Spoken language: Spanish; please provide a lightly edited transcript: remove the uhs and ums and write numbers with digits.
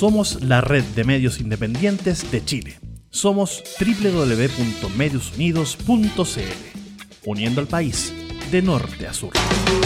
Somos la red de medios independientes de Chile. Somos www.mediosunidos.cl, uniendo al país de norte a sur.